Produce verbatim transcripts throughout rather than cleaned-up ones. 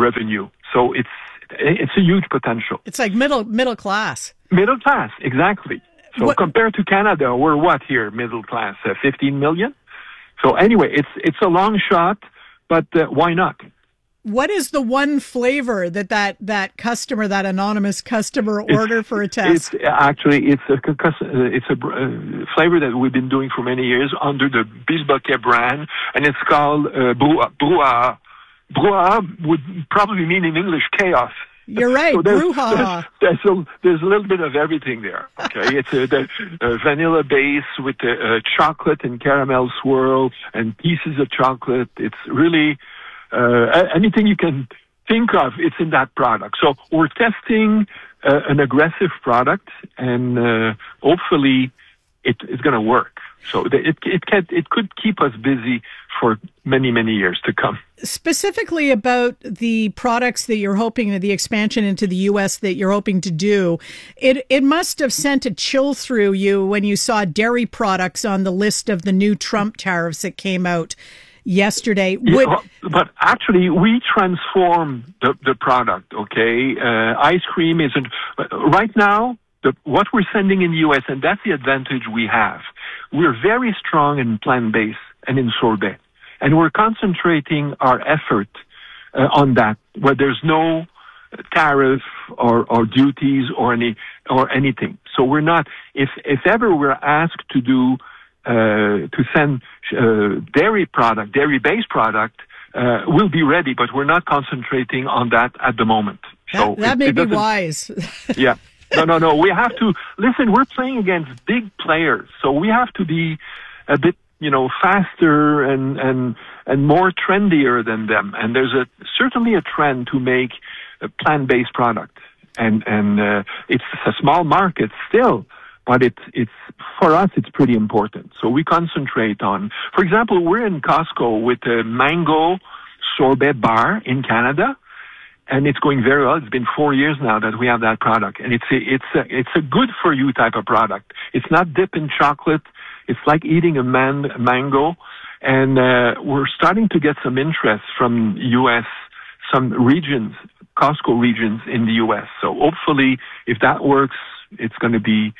revenue. So it's it's a huge potential. It's like middle middle class. Middle class, exactly. So what, compared to Canada, we're what here? Middle class, uh, fifteen million. So anyway, it's it's a long shot, but uh, why not? What is the one flavor that that, that customer, that anonymous customer, order for a test? It's actually it's a it's a uh, flavor that we've been doing for many years under the Bilboquet brand, and it's called uh, Brouhaha. Brouhaha would probably mean in English chaos. You're right, so there's, brouhaha. There's, there's, a, there's a little bit of everything there. Okay, it's a, the, a vanilla base with a, a chocolate and caramel swirl and pieces of chocolate. It's really uh, anything you can think of. It's in that product. So we're testing uh, an aggressive product, and uh, hopefully it, it's going to work. So it it can, it could keep us busy for many, many years to come. Specifically about the products that you're hoping, the expansion into the U S that you're hoping to do, it it must have sent a chill through you when you saw dairy products on the list of the new Trump tariffs that came out yesterday. Would... Yeah, but actually, we transform the, the product, okay? Uh, ice cream isn't... Right now, the, what we're sending in the U S, and that's the advantage we have, we're very strong in plant-based and in sorbet. And we're concentrating our effort uh, on that, where there's no tariff or, or duties or any or anything. So we're not. If if ever we're asked to do uh, to send uh, dairy product, dairy-based product, uh, we'll be ready. But we're not concentrating on that at the moment. So that, that it, may it be wise. Yeah. No, no, no. We have to listen. We're playing against big players, so we have to be a bit, you know, faster and and and more trendier than them. And there's a certainly a trend to make a plant-based product, and and uh, it's a small market still, but it's it's for us it's pretty important. So we concentrate on, for example, we're in Costco with a mango sorbet bar in Canada. And it's going very well. It's been four years now that we have that product, and it's a, it's a, it's a good for you type of product. It's not dipped in chocolate. It's like eating a man, mango, and uh, we're starting to get some interest from U S, some regions, Costco regions in the U S. So hopefully, if that works, it's going to be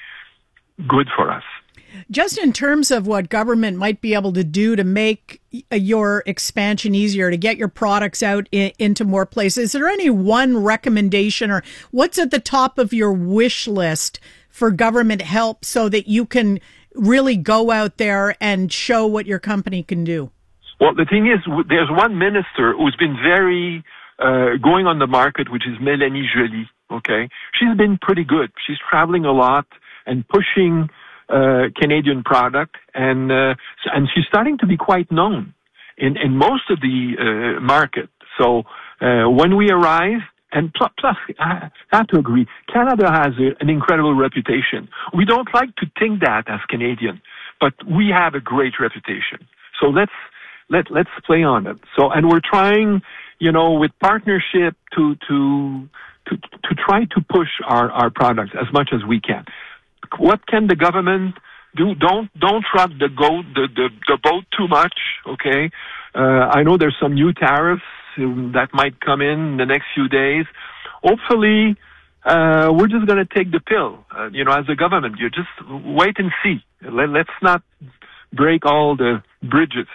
good for us. Just in terms of what government might be able to do to make your expansion easier, to get your products out in, into more places, is there any one recommendation, or what's at the top of your wish list for government help so that you can really go out there and show what your company can do? Well, the thing is, there's one minister who's been very uh, going on the market, which is Mélanie Joly, okay? She's been pretty good. She's traveling a lot and pushing Uh, Canadian product, and uh, and she's starting to be quite known in, in most of the uh, market. So uh, when we arrive, and plus, plus, I have to agree, Canada has a, an incredible reputation. We don't like to think that as Canadian, but we have a great reputation. So let's let let's play on it. So, and we're trying, you know, with partnership to to to to try to push our our products as much as we can. What can the government do? Don't don't rock the goat the, the the boat too much. Okay, uh, I know there's some new tariffs um, that might come in, in the next few days. Hopefully, uh, we're just going to take the pill. Uh, you know, as a government, you just wait and see. Let, let's not break all the bridges.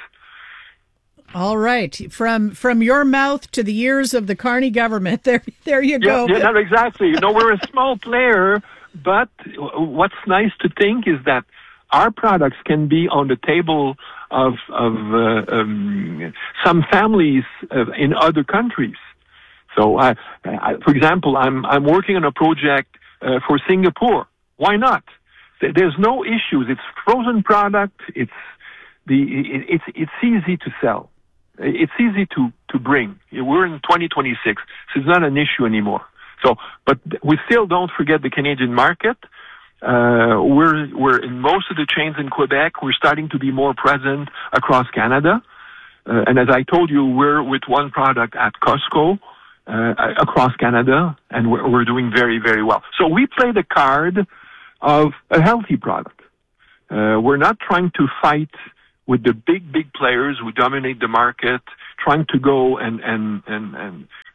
All right, from from your mouth to the ears of the Carney government. There, there you go. Yeah, yeah, no, exactly. You know, we're a small player. But what's nice to think is that our products can be on the table of of uh, um, some families uh, in other countries. So, I, I, for example, I'm I'm working on a project uh, for Singapore. Why not? There's no issues. It's frozen product. It's the it, it's it's easy to sell. It's easy to to bring. We're in twenty twenty-six, so it's not an issue anymore. So, but we still don't forget the Canadian market. Uh, we're we're in most of the chains in Quebec. We're starting to be more present across Canada. Uh, and as I told you, we're with one product at Costco uh, across Canada, and we're, we're doing very, very well. So we play the card of a healthy product. Uh, we're not trying to fight with the big, big players who dominate the market, trying to go and, and, and, and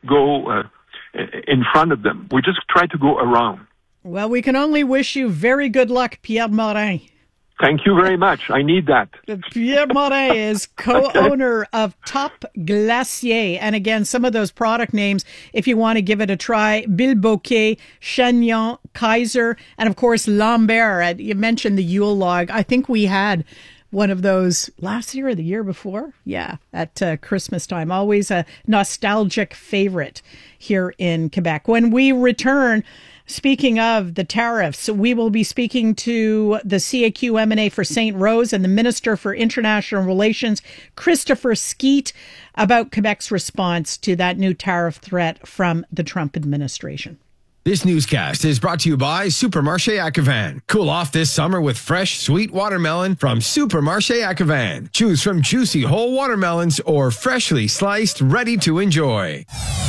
go uh, in front of them. We just try to go around. Well, we can only wish you very good luck, Pierre Morin. Thank you very much. I need that. Pierre Morin is co-owner of Top Glacier. And again, some of those product names, if you want to give it a try, Bilboquet, Chagnon, Kaiser, and of course, Lambert. You mentioned the Yule log. I think we had one of those last year or the year before. Yeah, at uh, Christmas time. Always a nostalgic favorite here in Quebec. When we return, speaking of the tariffs, we will be speaking to the C A Q M and A for Saint Rose and the Minister for International Relations, Christopher Skeete, about Quebec's response to that new tariff threat from the Trump administration. This newscast is brought to you by Supermarché Acavan. Cool off this summer with fresh, sweet watermelon from Supermarché Acavan. Choose from juicy whole watermelons or freshly sliced, ready to enjoy.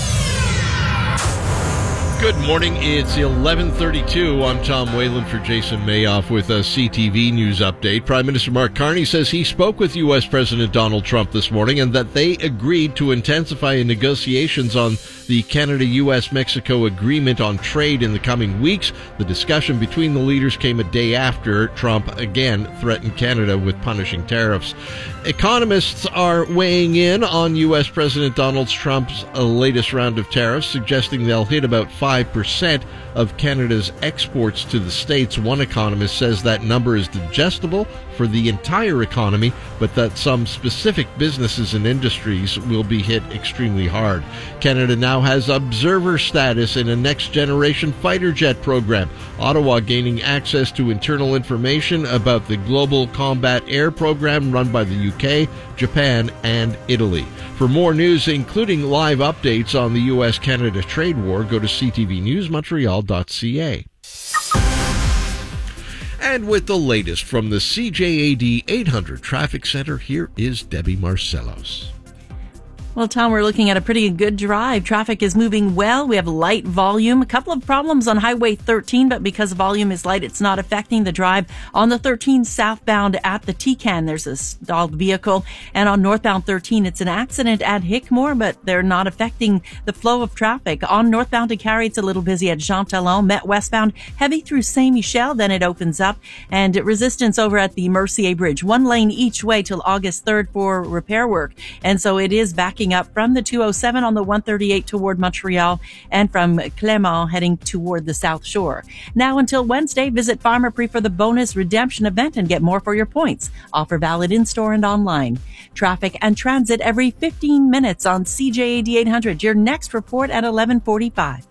Good morning. It's eleven thirty-two. I'm Tom Whalen for Jason Mayoff with a C T V News update. Prime Minister Mark Carney says he spoke with U S President Donald Trump this morning and that they agreed to intensify negotiations on the Canada-U S Mexico agreement on trade in the coming weeks. The discussion between the leaders came a day after Trump again threatened Canada with punishing tariffs. Economists are weighing in on U S President Donald Trump's latest round of tariffs, suggesting they'll hit about five percent of Canada's exports to the States. One economist says that number is digestible for the entire economy, but that some specific businesses and industries will be hit extremely hard. Canada now has observer status in a next-generation fighter jet program. Ottawa gaining access to internal information about the Global Combat Air Program run by the U K, Japan, and Italy. For more news, including live updates on the U S Canada trade war, go to c t v news montreal dot c a. And with the latest from the C J A D eight hundred Traffic Center, here is Debbie Marcellos. Well, Tom, we're looking at a pretty good drive. Traffic is moving well. We have light volume. A couple of problems on Highway thirteen, but because volume is light, it's not affecting the drive. On the thirteen southbound at the T C A N, there's a stalled vehicle. And on northbound thirteen, it's an accident at Hickmore, but they're not affecting the flow of traffic. On northbound to Cary, it's a little busy at Jean Talon. Met westbound, heavy through Saint Michel, then it opens up. And resistance over at the Mercier Bridge. One lane each way till August third for repair work. And so it is backing up from the two oh seven on the one thirty-eight toward Montreal and from Clément heading toward the South Shore. Now until Wednesday, visit Pharmaprix for the bonus redemption event and get more for your points. Offer valid in-store and online. Traffic and transit every fifteen minutes on C J A D eight hundred. Your next report at eleven forty-five.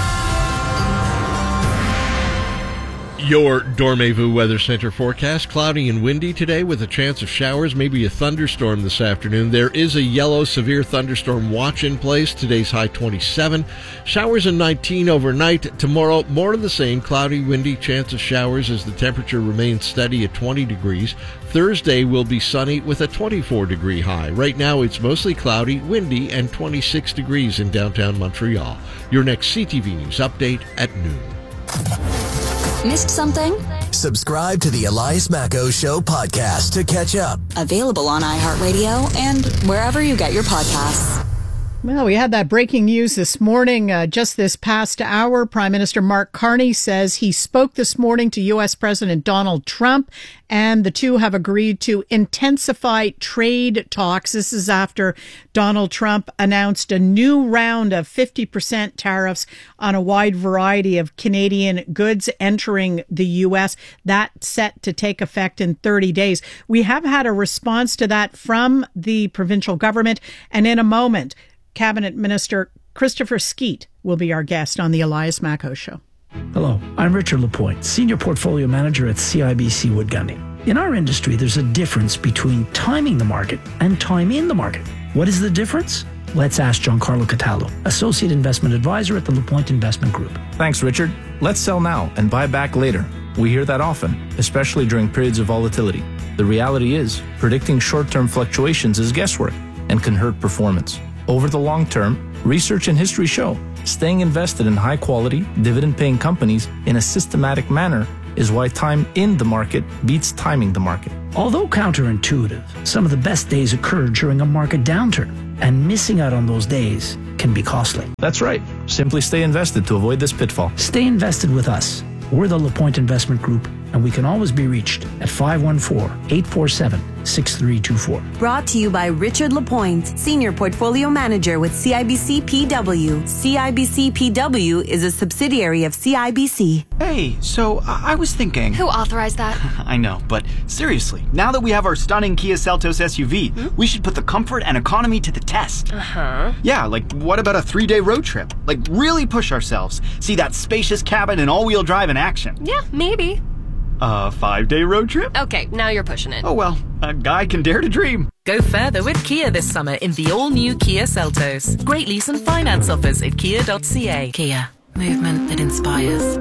Your Dormez-vous Weather Center forecast. Cloudy and windy today with a chance of showers, maybe a thunderstorm this afternoon. There is a yellow severe thunderstorm watch in place. Today's high twenty-seven. Showers in nineteen overnight. Tomorrow, more of the same. Cloudy, windy, chance of showers as the temperature remains steady at twenty degrees. Thursday will be sunny with a twenty-four degree high. Right now, it's mostly cloudy, windy, and twenty-six degrees in downtown Montreal. Your next C T V News update at noon. Missed something? Subscribe to the Elias Macko Show podcast to catch up. Available on iHeartRadio and wherever you get your podcasts. Well, we had that breaking news this morning. Uh, just this past hour, Prime Minister Mark Carney says he spoke this morning to U S President Donald Trump, and the two have agreed to intensify trade talks. This is after Donald Trump announced a new round of fifty percent tariffs on a wide variety of Canadian goods entering the U S. That's set to take effect in thirty days. We have had a response to that from the provincial government, and in a moment, Cabinet Minister Christopher Skeete will be our guest on the Elias Macko Show. Hello, I'm Richard Lapointe, Senior Portfolio Manager at C I B C Wood Gundy. In our industry, there's a difference between timing the market and time in the market. What is the difference? Let's ask Giancarlo Cataldo, Associate Investment Advisor at the Lapointe Investment Group. Thanks, Richard. Let's sell now and buy back later. We hear that often, especially during periods of volatility. The reality is, predicting short-term fluctuations is guesswork and can hurt performance. Over the long term, research and history show staying invested in high-quality, dividend-paying companies in a systematic manner is why time in the market beats timing the market. Although counterintuitive, some of the best days occur during a market downturn. And missing out on those days can be costly. That's right. Simply stay invested to avoid this pitfall. Stay invested with us. We're the LaPointe Investment Group, and we can always be reached at five one four, eight four seven, six three two four. Brought to you by Richard Lapointe, Senior Portfolio Manager with C I B C P W. C I B C P W is a subsidiary of C I B C. Hey, so I, I was thinking... Who authorized that? I know, but seriously, now that we have our stunning Kia Seltos S U V, hmm? we should put the comfort and economy to the test. Uh-huh. Yeah, like what about a three-day road trip? Like really push ourselves. See that spacious cabin and all-wheel drive in action. Yeah, maybe. A five-day road trip? Okay, now you're pushing it. Oh well, a guy can dare to dream. Go further with Kia this summer in the all-new Kia Seltos. Great lease and finance offers at kia dot c a. Kia, movement that inspires.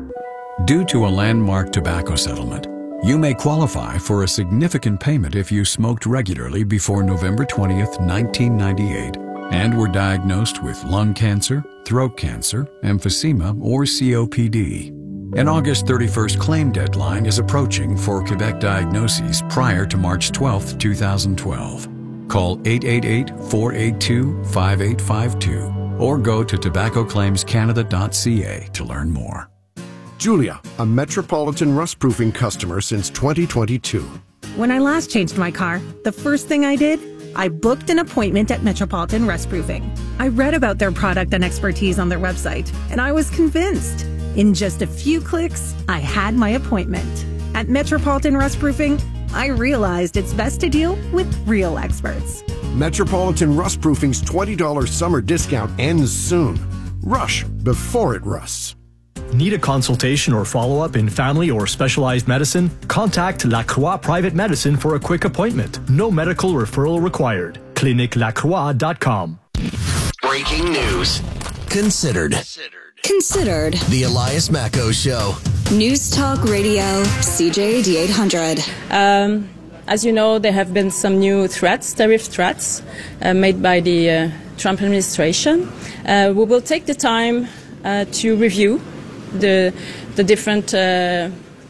Due to a landmark tobacco settlement, you may qualify for a significant payment if you smoked regularly before November twentieth, nineteen ninety-eight, and were diagnosed with lung cancer, throat cancer, emphysema, or C O P D. An August thirty-first claim deadline is approaching for Quebec diagnoses prior to March twelfth, two thousand twelve. Call eight eight eight, four eight two, five eight five two or go to tobacco claims canada dot c a to learn more. Julia, a Metropolitan rust-proofing customer since twenty twenty-two. When I last changed my car, the first thing I did, I booked an appointment at Metropolitan Rust-Proofing. I read about their product and expertise on their website, and I was convinced. In just a few clicks, I had my appointment. At Metropolitan Rust-Proofing, I realized it's best to deal with real experts. Metropolitan Rust-Proofing's twenty dollars summer discount ends soon. Rush before it rusts. Need a consultation or follow-up in family or specialized medicine? Contact Lacroix Private Medicine for a quick appointment. No medical referral required. clinique lacroix dot com. Breaking news. Considered. Considered. The Elias Macko Show. News Talk Radio, C J A D eight hundred. Um, as you know, there have been some new threats, tariff threats, uh, made by the uh, Trump administration. Uh, we will take the time uh, to review the the different uh,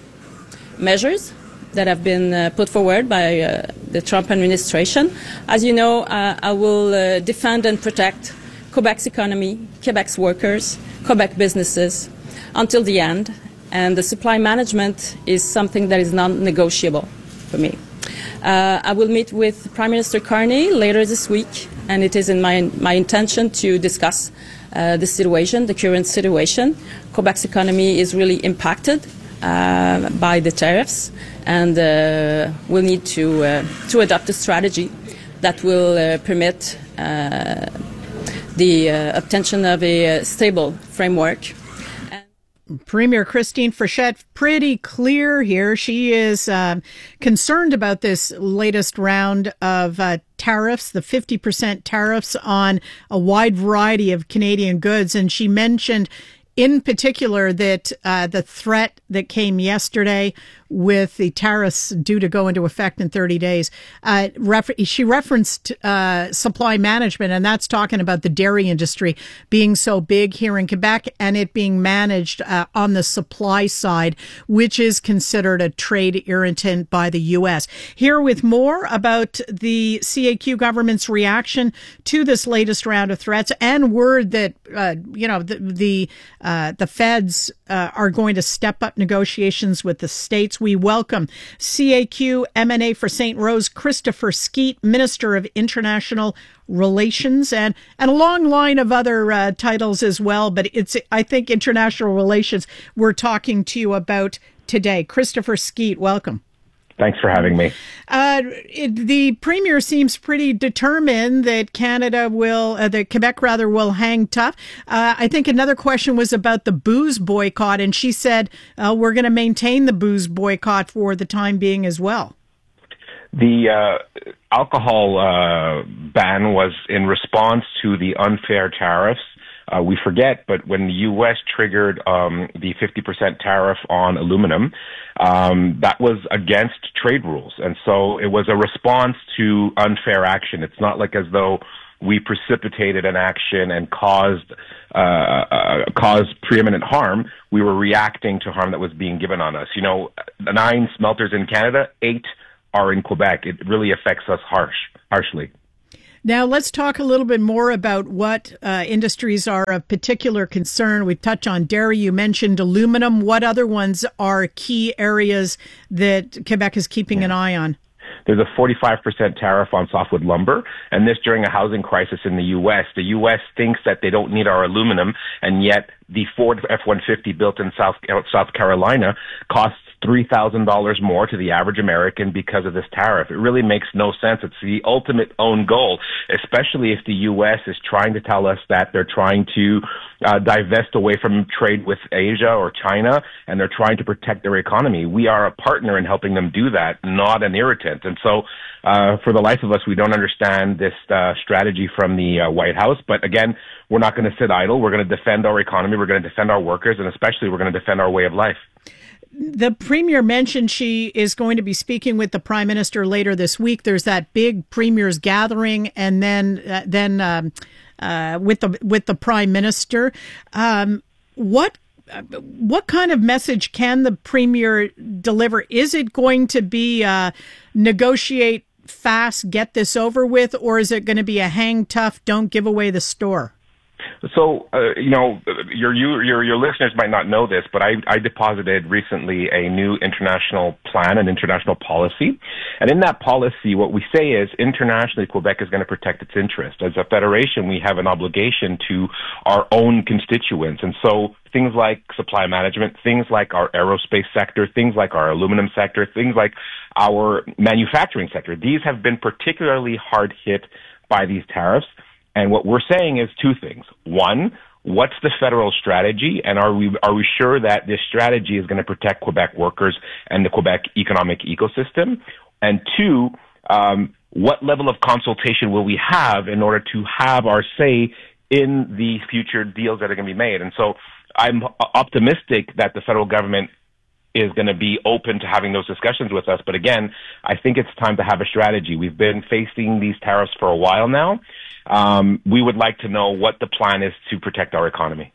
measures that have been uh, put forward by uh, the Trump administration. As you know, uh, I will uh, defend and protect Quebec's economy, Quebec's workers, Quebec businesses until the end. And the supply management is something that is non-negotiable for me. Uh, I will meet with Prime Minister Carney later this week, and it is in my, my intention to discuss uh, the situation, the current situation. Quebec's economy is really impacted uh, by the tariffs, and uh, we'll need to, uh, to adopt a strategy that will uh, permit uh, the uh, obtention of a uh, stable framework. Premier Christine Frechette, pretty clear here. She is um, concerned about this latest round of uh, tariffs, the fifty percent tariffs on a wide variety of Canadian goods. And she mentioned in particular that uh, the threat that came yesterday with the tariffs due to go into effect in thirty days, uh, refer- she referenced uh, supply management, and that's talking about the dairy industry being so big here in Quebec and it being managed uh, on the supply side, which is considered a trade irritant by the U S. Here with more about the C A Q government's reaction to this latest round of threats and word that, uh, you know, the the, uh, the feds uh, are going to step up negotiations with the states. We welcome C A Q M N A for Saint Rose, Christopher Skeet, Minister of International Relations, and, and a long line of other uh, titles as well. But it's, I think, international relations we're talking to you about today. Christopher Skeet, welcome. Thanks for having me. Uh, it, the Premier seems pretty determined that Canada will, uh, that Quebec rather, will hang tough. Uh, I think another question was about the booze boycott, and she said uh, we're going to maintain the booze boycott for the time being as well. The uh, alcohol uh, ban was in response to the unfair tariffs. Uh, we forget, but when the U S triggered um, the fifty percent tariff on aluminum, um, that was against trade rules. And so it was a response to unfair action. It's not like as though we precipitated an action and caused uh, uh, caused preeminent harm. We were reacting to harm that was being given on us. You know, nine smelters in Canada, eight are in Quebec. It really affects us harsh, harshly. Now, let's talk a little bit more about what uh, industries are of particular concern. We've touched on dairy. You mentioned aluminum. What other ones are key areas that Quebec is keeping yeah. an eye on? There's a forty-five percent tariff on softwood lumber, and this during a housing crisis in the U S. The U S thinks that they don't need our aluminum, and yet the Ford F one fifty built in South South Carolina costs three thousand dollars more to the average American because of this tariff. It really makes no sense. It's the ultimate own goal, especially if the U S is trying to tell us that they're trying to uh, divest away from trade with Asia or China, and they're trying to protect their economy. We are a partner in helping them do that, not an irritant. And so uh, for the life of us, we don't understand this uh, strategy from the uh, White House. But again, we're not going to sit idle. We're going to defend our economy. We're going to defend our workers, and especially we're going to defend our way of life. The Premier mentioned she is going to be speaking with the Prime Minister later this week. There's that big Premier's gathering, and then uh, then um, uh, with the with the Prime Minister. Um, what uh, what kind of message can the Premier deliver? Is it going to be uh, negotiate fast, get this over with, or is it going to be a hang tough, don't give away the store? So, uh, you know, your, your your listeners might not know this, but I, I deposited recently a new international plan, an international policy. And in that policy, what we say is internationally, Quebec is going to protect its interest. As a federation, we have an obligation to our own constituents. And so things like supply management, things like our aerospace sector, things like our aluminum sector, things like our manufacturing sector, these have been particularly hard hit by these tariffs. And what we're saying is two things. One, what's the federal strategy, and are we are we sure that this strategy is going to protect Quebec workers and the Quebec economic ecosystem? And two, um, what level of consultation will we have in order to have our say in the future deals that are going to be made? And so I'm optimistic that the federal government is going to be open to having those discussions with us. But again, I think it's time to have a strategy. We've been facing these tariffs for a while now. Um, we would like to know what the plan is to protect our economy.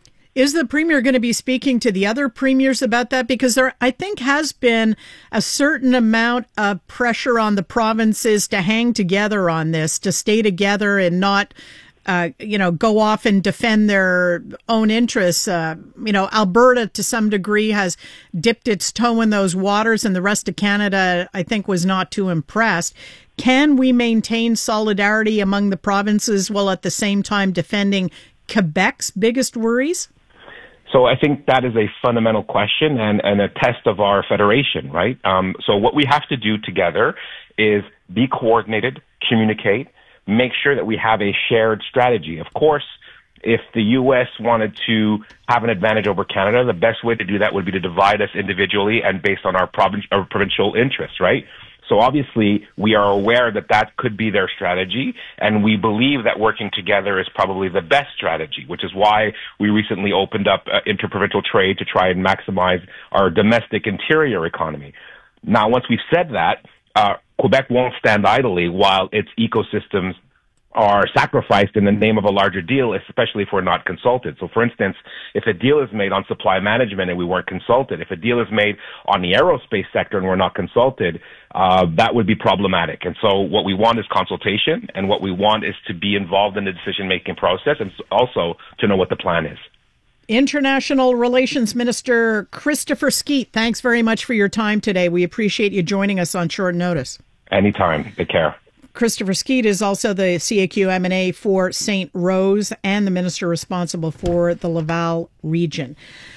Is the Premier going to be speaking to the other premiers about that? Because there, I think, has been a certain amount of pressure on the provinces to hang together on this, to stay together and not Uh, you know, go off and defend their own interests. Uh, you know, Alberta, to some degree, has dipped its toe in those waters, and the rest of Canada, I think, was not too impressed. Can we maintain solidarity among the provinces while at the same time defending Quebec's biggest worries? So I think that is a fundamental question and, and a test of our federation, right? Um, so what we have to do together is be coordinated, communicate, make sure that we have a shared strategy. Of course, if the U S wanted to have an advantage over Canada, the best way to do that would be to divide us individually and based on our, provin- our provincial interests, right? So obviously, we are aware that that could be their strategy, and we believe that working together is probably the best strategy, which is why we recently opened up uh, interprovincial trade to try and maximize our domestic interior economy. Now, once we've said that, uh, Quebec won't stand idly while its ecosystems are sacrificed in the name of a larger deal, especially if we're not consulted. So, for instance, if a deal is made on supply management and we weren't consulted, if a deal is made on the aerospace sector and we're not consulted, uh, that would be problematic. And so what we want is consultation, and what we want is to be involved in the decision-making process and also to know what the plan is. International Relations Minister Christopher Skeete, thanks very much for your time today. We appreciate you joining us on short notice. Anytime. Take care. Christopher Skeete is also the C A Q M and A for Saint Rose and the minister responsible for the Laval region.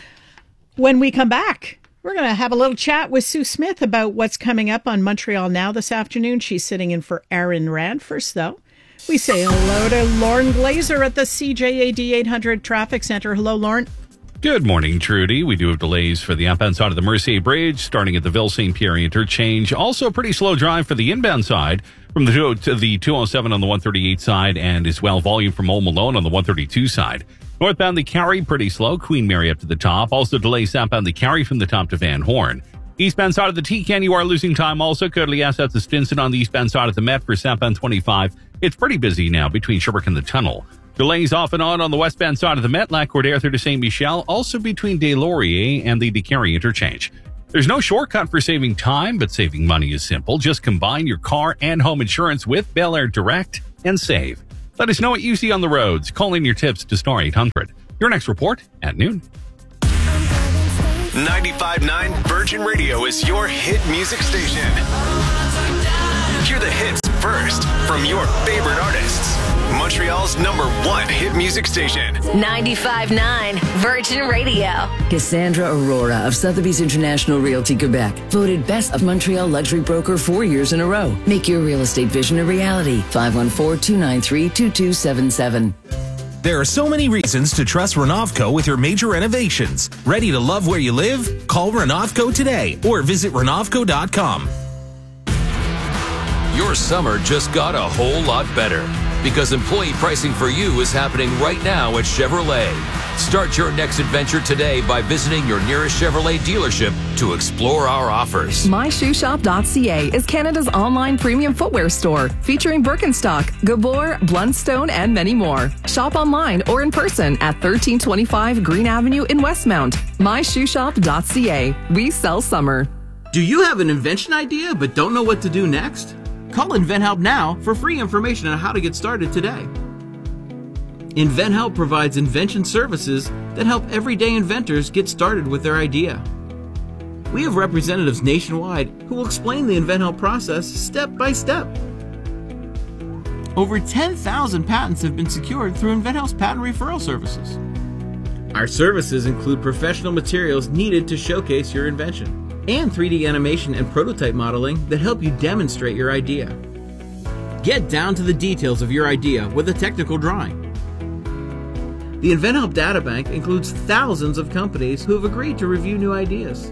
When we come back, we're going to have a little chat with Sue Smith about what's coming up on Montreal Now this afternoon. She's sitting in for Aaron Rand. First, though, we say hello to Lauren Glazer at the C J A D eight hundred Traffic Center. Hello, Lauren. Good morning, Trudy. We do have delays for the outbound side of the Mercier Bridge, starting at the Ville-Saint Pierre interchange. Also, a pretty slow drive for the inbound side from the to the two oh seven on the one thirty-eight side, and as well volume from Old Malone on the one thirty-two side. Northbound the Carry, pretty slow. Queen Mary up to the top. Also delays southbound the Carry from the top to Van Horn. Eastbound side of the T-Can, you are losing time also. Currently out to Stinson on the eastbound side of the Met for southbound twenty-five. It's pretty busy now between Sherbrooke and the Tunnel. Delays off and on on the westbound side of the Met, Lac-Courtier through to Saint Michel, also between Des Lauriers and the DeCarry interchange. There's no shortcut for saving time, but saving money is simple. Just combine your car and home insurance with Bel Air Direct. and save. Let us know what you see on the roads. Call in your tips to Star eight hundred. Your next report at noon. ninety-five point nine Virgin Radio is your hit music station. Hear the hits first from your favorite artists. Montreal's number one hit music station. ninety-five point nine Virgin Radio. Cassandra Aurora of Sotheby's International Realty Quebec, voted Best of Montreal Luxury Broker four years in a row. Make your real estate vision a reality. five one four, two nine three, two two seven seven. There are so many reasons to trust Renovco with your major renovations. Ready to love where you live? Call Renovco today or visit Renovco dot com. Your summer just got a whole lot better because employee pricing for you is happening right now at Chevrolet. Start your next adventure today by visiting your nearest Chevrolet dealership to explore our offers. my shoe shop dot c a is Canada's online premium footwear store featuring Birkenstock, Gabor, Blundstone, and many more. Shop online or in person at thirteen twenty-five Green Avenue in Westmount. my shoe shop dot c a. We sell summer. Do you have an invention idea but don't know what to do next? Call InventHelp now for free information on how to get started today. InventHelp provides invention services that help everyday inventors get started with their idea. We have representatives nationwide who will explain the InventHelp process step by step. Over ten thousand patents have been secured through InventHelp's patent referral services. Our services include professional materials needed to showcase your invention, and three D animation and prototype modeling that help you demonstrate your idea. Get down to the details of your idea with a technical drawing. The InventHelp Databank includes thousands of companies who have agreed to review new ideas.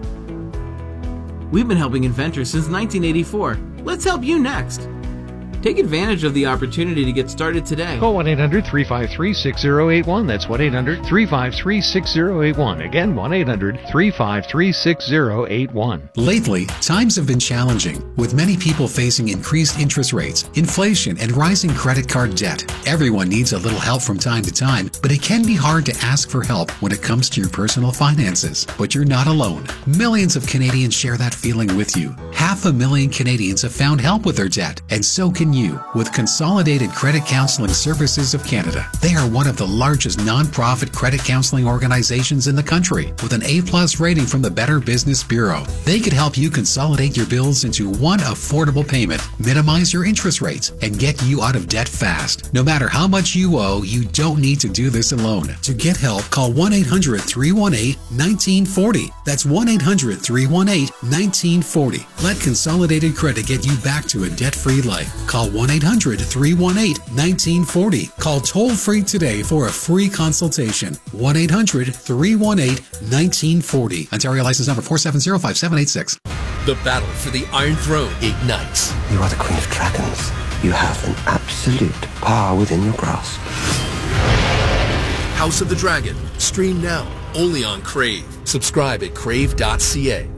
We've been helping inventors since nineteen eighty-four. Let's help you next. Take advantage of the opportunity to get started today. Call one eight hundred, three five three, six zero eight one. That's one eight hundred, three five three, six zero eight one. Again, one eight hundred, three five three, six zero eight one. Lately, times have been challenging, with many people facing increased interest rates, inflation, and rising credit card debt. Everyone needs a little help from time to time, but it can be hard to ask for help when it comes to your personal finances. But you're not alone. Millions of Canadians share that feeling with you. Half a million Canadians have found help with their debt, and so can you with Consolidated Credit Counseling Services of Canada. They are one of the largest non-profit credit counseling organizations in the country with an A-plus rating from the Better Business Bureau. They could help you consolidate your bills into one affordable payment, minimize your interest rates, and get you out of debt fast. No matter how much you owe, you don't need to do this alone. To get help, call one eight hundred, three one eight, one nine four zero. That's one eight hundred, three one eight, one nine four zero. Let Consolidated Credit get you back to a debt-free life. Call one eight hundred, three one eight, one nine four zero. Call toll-free today for a free consultation. one eight hundred, three one eight, one nine four zero. Ontario license number four seven zero, five seven eight six. The battle for the Iron Throne ignites. You are the Queen of Dragons. You have an absolute power within your grasp. House of the Dragon. Stream now. Only on Crave. Subscribe at crave dot c a.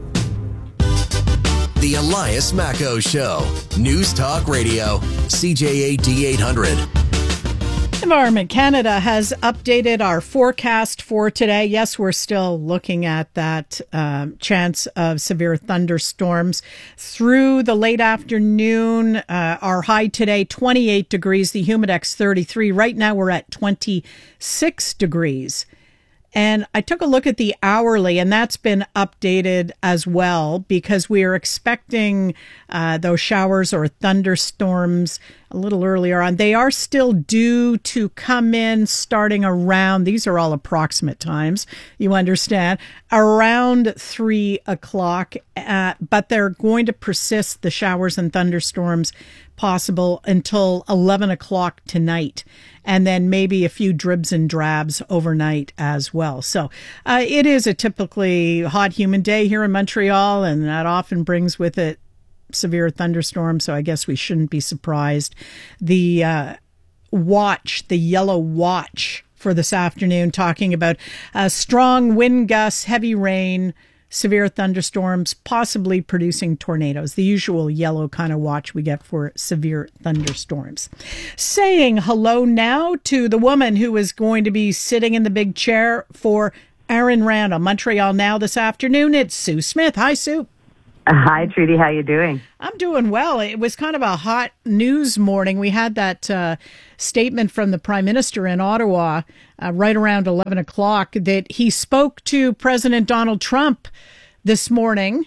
The Elias Macco Show. News Talk Radio. C J A D eight hundred. Environment Canada has updated our forecast for today. Yes, we're still looking at that um, chance of severe thunderstorms through the late afternoon. Uh, our high today, twenty-eight degrees, the humidex thirty-three. Right now we're at twenty-six degrees. And I took a look at the hourly, and that's been updated as well because we are expecting uh, those showers or thunderstorms a little earlier on. They are still due to come in starting around, these are all approximate times, you understand, around three o'clock, uh, but they're going to persist, the showers and thunderstorms, possible until eleven o'clock tonight, and then maybe a few dribs and drabs overnight as well. So uh, it is a typically hot, humid day here in Montreal, and that often brings with it severe thunderstorms, so I guess we shouldn't be surprised. The uh, watch, the yellow watch for this afternoon, talking about uh, strong wind gusts, heavy rain, severe thunderstorms, possibly producing tornadoes, the usual yellow kind of watch we get for severe thunderstorms. Saying hello now to the woman who is going to be sitting in the big chair for Aaron Rand on Montreal Now this afternoon. It's Sue Smith. Hi, Sue. Uh, hi, Trudy. How you doing? I'm doing well. It was kind of a hot news morning. We had that uh, statement from the Prime Minister in Ottawa uh, right around eleven o'clock that he spoke to President Donald Trump this morning,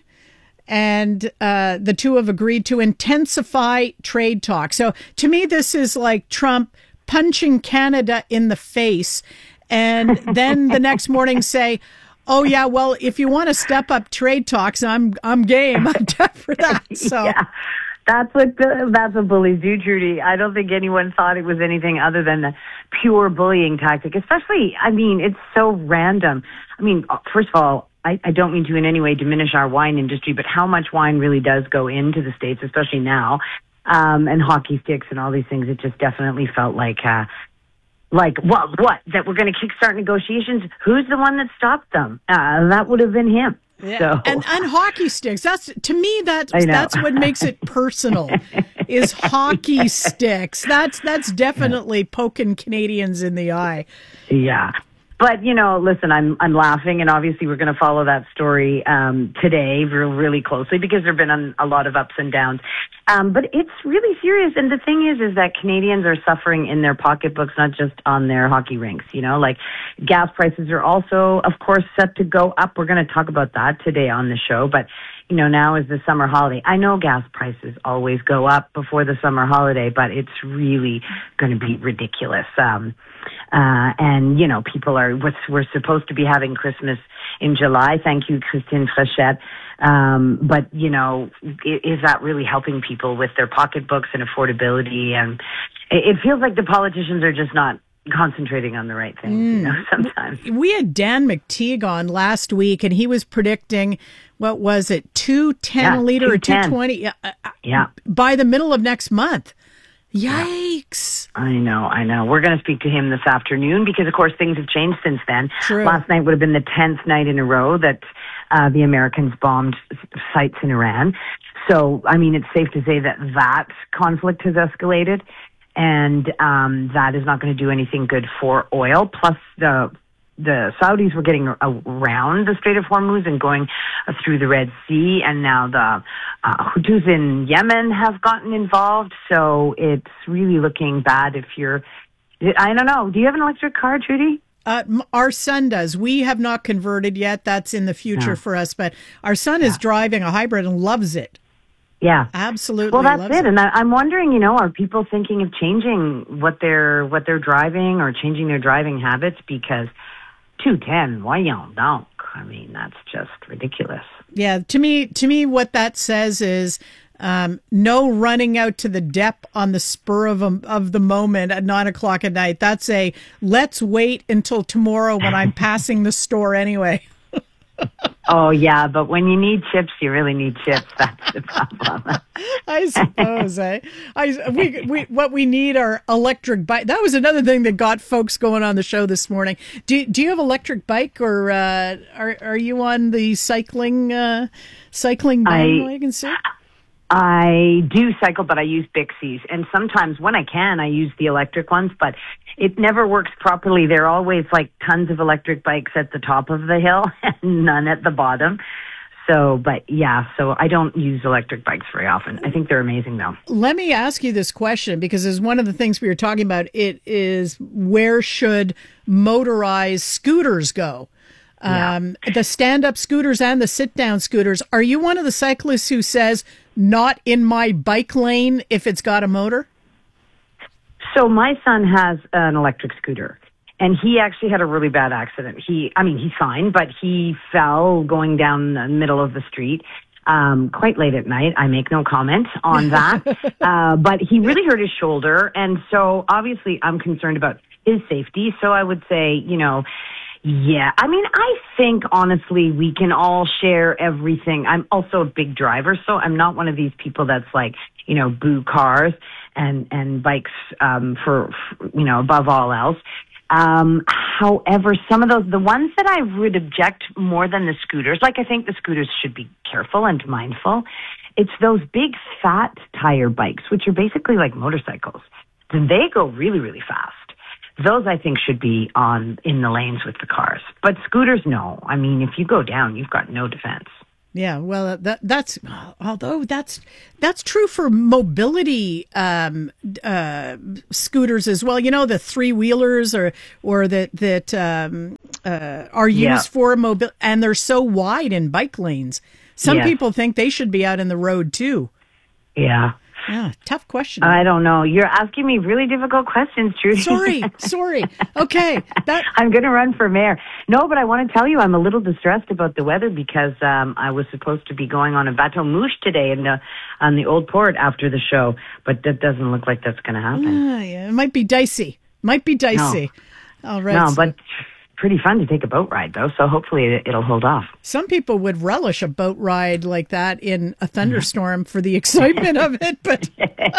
and uh, the two have agreed to intensify trade talks. So to me, this is like Trump punching Canada in the face, and then the next morning say, oh yeah, well, if you want to step up trade talks, I'm I'm game. I'm down for that. So yeah, that's what that's what bullies do, Trudy. I don't think anyone thought it was anything other than a pure bullying tactic. Especially, I mean, it's so random. I mean, first of all, I, I don't mean to in any way diminish our wine industry, but how much wine really does go into the States, especially now, um, and hockey sticks and all these things. It just definitely felt like. Uh, Like, what, what, that we're going to kickstart negotiations? Who's the one that stopped them? Uh, that would have been him. Yeah. So. And, and hockey sticks. That's, to me, that's, that's what makes it personal, is hockey sticks. That's, that's definitely poking Canadians in the eye. Yeah. But, you know, listen, I'm I'm laughing, and obviously we're going to follow that story um, today real, really closely because there have been a, a lot of ups and downs. Um, but it's really serious, and the thing is, is that Canadians are suffering in their pocketbooks, not just on their hockey rinks, you know, like gas prices are also, of course, set to go up. We're going to talk about that today on the show, but you know, now is the summer holiday. I know gas prices always go up before the summer holiday, but it's really going to be ridiculous. Um, uh, and, you know, people are, we're supposed to be having Christmas in July. Thank you, Christine Frechette. Um, but, you know, is that really helping people with their pocketbooks and affordability? And it feels like the politicians are just not concentrating on the right things, mm. you know, sometimes. We had Dan McTeague on last week, and he was predicting, what was it, two ten yeah, a liter or two twenty? Uh, yeah. By the middle of next month. Yikes. Yeah. I know, I know. We're going to speak to him this afternoon because, of course, things have changed since then. True. Last night would have been the tenth night in a row that uh, the Americans bombed sites in Iran. So, I mean, it's safe to say that that conflict has escalated. And um, that is not going to do anything good for oil. Plus, the the Saudis were getting around the Strait of Hormuz and going uh, through the Red Sea, and now the uh, Houthis in Yemen have gotten involved. So it's really looking bad if you're, I don't know, do you have an electric car, Trudy? Uh, our son does. We have not converted yet. That's in the future no. for us. But our son yeah. is driving a hybrid and loves it. Yeah, absolutely. Well, that's it. it. And I, I'm wondering, you know, are people thinking of changing what they're what they're driving or changing their driving habits? Because two ten, voyons donc. I mean, that's just ridiculous. Yeah, to me, to me, what that says is um, no running out to the dep on the spur of a, of the moment at nine o'clock at night. That's a let's wait until tomorrow when I'm passing the store anyway. Oh, yeah, but when you need chips, you really need chips. That's the problem. I suppose. eh? I, we, we, what we need are electric bike. That was another thing that got folks going on the show this morning. Do, do you have electric bike, or uh, are are you on the cycling uh, cycling bandwagon? I, I do cycle, but I use Bixies. And sometimes when I can, I use the electric ones, but it never works properly. There are always like tons of electric bikes at the top of the hill and none at the bottom. So, but yeah, so I don't use electric bikes very often. I think they're amazing though. Let me ask you this question, because as one of the things we were talking about, it is where should motorized scooters go? Yeah. Um, the stand-up scooters and the sit-down scooters. Are you one of the cyclists who says, not in my bike lane if it's got a motor? So my son has an electric scooter, and he actually had a really bad accident. He, I mean, he's fine, but he fell going down the middle of the street um, quite late at night. I make no comment on that. uh, but he really hurt his shoulder, and so obviously I'm concerned about his safety. So I would say, you know, yeah, I mean, I think, honestly, we can all share everything. I'm also a big driver, so I'm not one of these people that's like, you know, boo cars and, and bikes um, for, for, you know, above all else. Um, however, some of those, the ones that I would object more than the scooters, like I think the scooters should be careful and mindful, it's those big fat tire bikes, which are basically like motorcycles. Then they go really, really fast. Those, I think, should be on in the lanes with the cars. But scooters, no. I mean, if you go down, you've got no defense. Yeah, well, that that's although that's that's true for mobility um, uh, scooters as well. You know, the three wheelers or or that that um, uh, are used yeah. for mobile, and they're so wide in bike lanes. Some yes. people think they should be out in the road too. Yeah. Yeah, tough question. I don't know. You're asking me really difficult questions, Trudy. Sorry, sorry. Okay. That I'm going to run for mayor. No, but I want to tell you I'm a little distressed about the weather because um, I was supposed to be going on a bateau mouche today in the, on the old port after the show, but that doesn't look like that's going to happen. Uh, yeah, it might be dicey. Might be dicey. No. All right. No, so. but pretty fun to take a boat ride, though, so hopefully it'll hold off. Some people would relish a boat ride like that in a thunderstorm for the excitement of it. But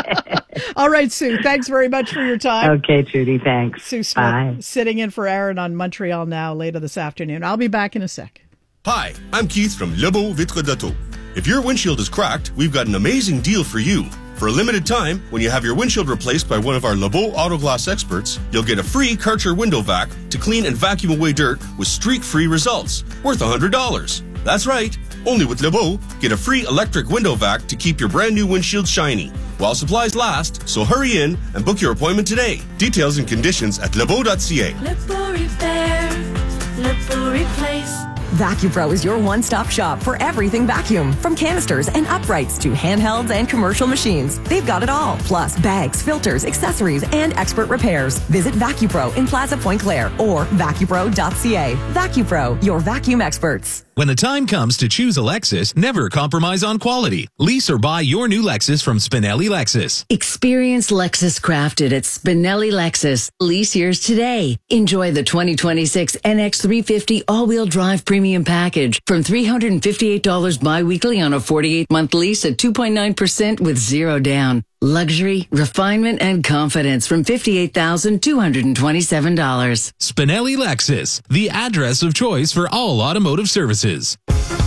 all right, Sue, thanks very much for your time. Okay, Trudy, thanks. Sue Smith, Bye. Sitting in for Aaron on Montreal Now later this afternoon. I'll be back in a sec. Hi, I'm Keith from Lebeau Vitre d'Auto. If your windshield is cracked, we've got an amazing deal for you. For a limited time, when you have your windshield replaced by one of our Lebeau Auto Glass experts, you'll get a free Karcher window vac to clean and vacuum away dirt with streak-free results, worth one hundred dollars. That's right. Only with Lebeau, get a free electric window vac to keep your brand new windshield shiny. While supplies last, so hurry in and book your appointment today. Details and conditions at lebeau dot c a. Lebeau Repair, Lebeau Replace. VacuPro is your one-stop shop for everything vacuum. From canisters and uprights to handhelds and commercial machines. They've got it all. Plus bags, filters, accessories, and expert repairs. Visit VacuPro in Plaza Point Claire or vacupro dot c a. VacuPro, your vacuum experts. When the time comes to choose a Lexus, never compromise on quality. Lease or buy your new Lexus from Spinelli Lexus. Experience Lexus crafted at Spinelli Lexus. Lease yours today. Enjoy the twenty twenty-six N X three fifty all-wheel drive premium package from three hundred fifty-eight dollars bi-weekly on a forty-eight month lease at two point nine percent with zero down. Luxury, refinement, and confidence from fifty-eight thousand two hundred twenty-seven dollars. Spinelli Lexus, the address of choice for all automotive services.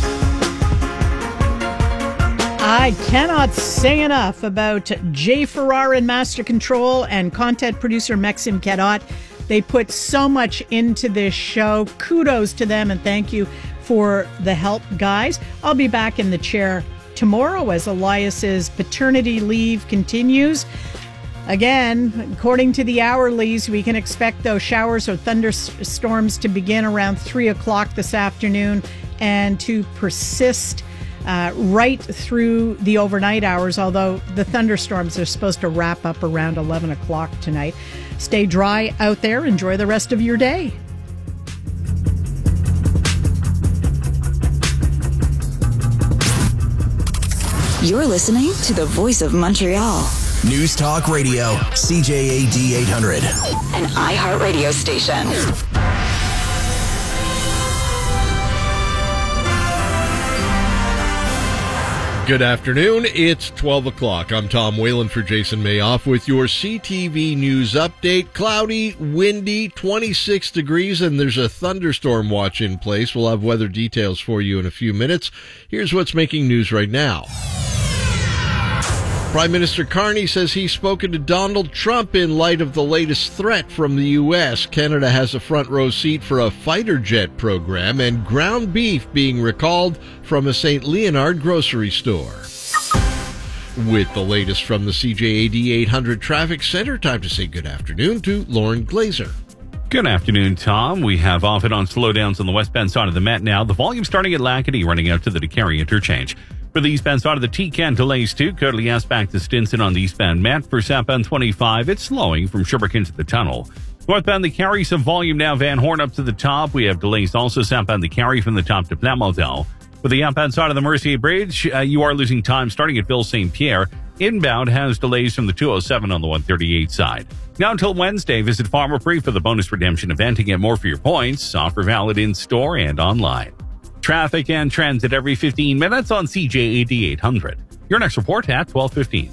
I cannot say enough about Jay Farrar in Master Control and content producer Maxime Cadot. They put so much into this show. Kudos to them and thank you for the help, guys. I'll be back in the chair tomorrow as Elias's paternity leave continues. Again, according to the hourlies, we can expect those showers or thunderstorms to begin around three o'clock this afternoon and to persist uh, right through the overnight hours, although the thunderstorms are supposed to wrap up around eleven o'clock tonight. Stay dry out there. Enjoy the rest of your day. You're listening to the Voice of Montreal. News Talk Radio, C J A D eight hundred. An iHeartRadio station. Good afternoon. It's twelve o'clock. I'm Tom Whalen for Jason Mayoff with your C T V News update. Cloudy, windy, twenty-six degrees, and there's a thunderstorm watch in place. We'll have weather details for you in a few minutes. Here's what's making news right now. Prime Minister Carney says he's spoken to Donald Trump in light of the latest threat from the U S. Canada has a front row seat for a fighter jet program and ground beef being recalled from a Saint Leonard grocery store. With the latest from the C J A D eight hundred Traffic Center, time to say good afternoon to Lauren Glazer. Good afternoon, Tom. We have off and on slowdowns on the westbound side of the Met now. The volume starting at Lackady, running out to the DeCarry interchange. For the eastbound side of the T-Can, delays too. Courtlias back to Stinson on the eastbound Met. For southbound twenty-five, it's slowing from Sherbrooke to the tunnel. Northbound, the Carry, some volume now. Van Horn up to the top. We have delays also southbound, the Carry from the top to Plamondon. For the outbound side of the Mercier Bridge, uh, you are losing time starting at Ville Saint Pierre. Inbound has delays from the two oh seven on the one thirty-eight side. Now until Wednesday, visit Farmer Free for the bonus redemption event to get more for your points. Offer valid in-store and online. Traffic and transit every fifteen minutes on C J A D eight hundred. Your next report at twelve fifteen.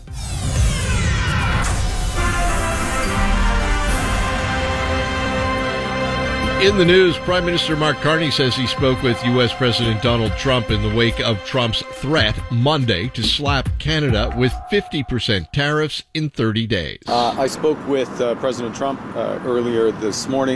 In the news, Prime Minister Mark Carney says he spoke with U S President Donald Trump in the wake of Trump's threat Monday to slap Canada with fifty percent tariffs in thirty days. Uh, I spoke with uh, President Trump uh, earlier this morning.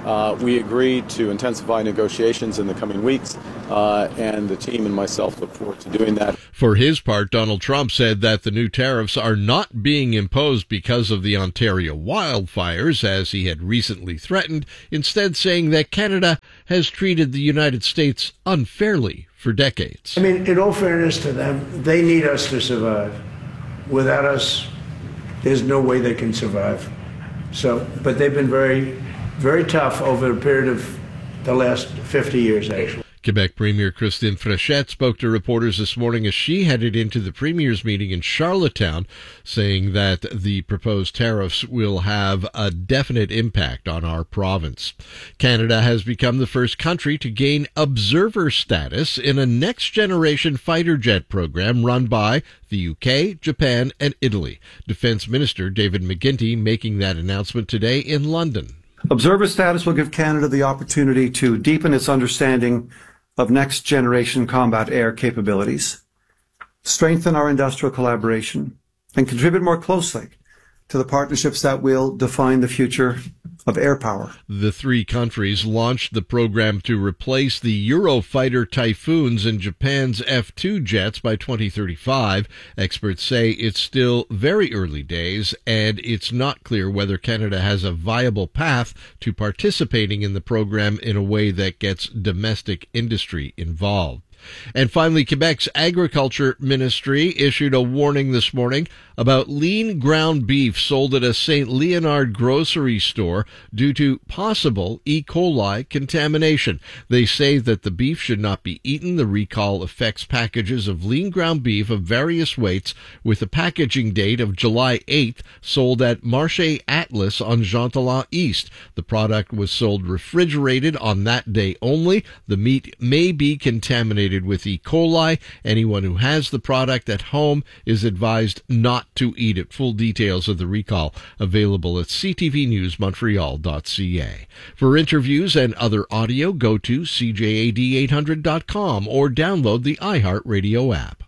Uh, we agreed to intensify negotiations in the coming weeks, uh, and the team and myself look forward to doing that. For his part, Donald Trump said that the new tariffs are not being imposed because of the Ontario wildfires, as he had recently threatened, instead saying that Canada has treated the United States unfairly for decades. I mean, in all fairness to them, they need us to survive. Without us, there's no way they can survive. So, but they've been very, very tough over a period of the last fifty years, actually. Quebec Premier Christine Fréchette spoke to reporters this morning as she headed into the Premier's meeting in Charlottetown, saying that the proposed tariffs will have a definite impact on our province. Canada has become the first country to gain observer status in a next-generation fighter jet program run by the U K, Japan, and Italy. Defense Minister David McGuinty making that announcement today in London. Observer status will give Canada the opportunity to deepen its understanding of next-generation combat air capabilities, strengthen our industrial collaboration, and contribute more closely to the partnerships that will define the future of air power. The three countries launched the program to replace the Eurofighter Typhoons and Japan's F two jets by twenty thirty-five. Experts say it's still very early days, and it's not clear whether Canada has a viable path to participating in the program in a way that gets domestic industry involved. And finally, Quebec's Agriculture Ministry issued a warning this morning about lean ground beef sold at a Saint Leonard grocery store due to possible E. coli contamination. They say that the beef should not be eaten. The recall affects packages of lean ground beef of various weights with a packaging date of July eighth sold at Marché Atlas on Jean Talon East. The product was sold refrigerated on that day only. The meat may be contaminated with E. coli. Anyone who has the product at home is advised not to eat it. Full details of the recall available at c t v news montreal dot c a. For interviews and other audio, go to c j a d eight hundred dot com or download the iHeartRadio app.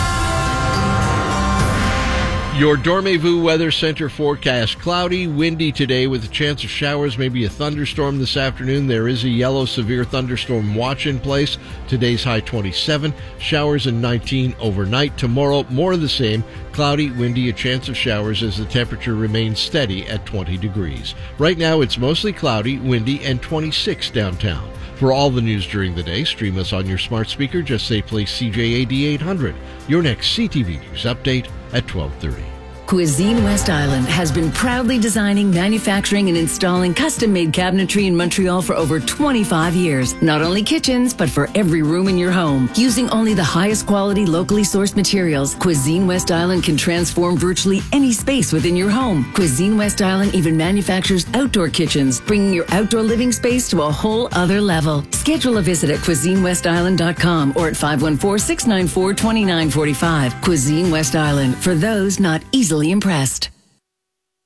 Your Dormez-vous Weather Center forecast: cloudy, windy today with a chance of showers, maybe a thunderstorm this afternoon. There is a yellow severe thunderstorm watch in place. Today's high twenty-seven, showers in nineteen overnight. Tomorrow, more of the same, cloudy, windy, a chance of showers as the temperature remains steady at twenty degrees. Right now, it's mostly cloudy, windy, and twenty-six downtown. For all the news during the day, stream us on your smart speaker. Just say play C J A D eight hundred. Your next C T V News update at twelve thirty. Cuisine West Island has been proudly designing, manufacturing, and installing custom-made cabinetry in Montreal for over twenty-five years. Not only kitchens, but for every room in your home. Using only the highest quality, locally sourced materials, Cuisine West Island can transform virtually any space within your home. Cuisine West Island even manufactures outdoor kitchens, bringing your outdoor living space to a whole other level. Schedule a visit at cuisine west island dot com or at five one four, six nine four, two nine four five. Cuisine West Island, for those not easily impressed.